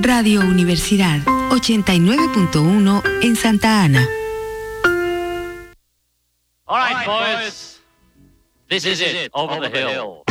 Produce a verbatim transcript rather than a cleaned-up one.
Radio Universidad ochenta y nueve punto uno en Santa Ana. All right, boys. This is it. Over the hill.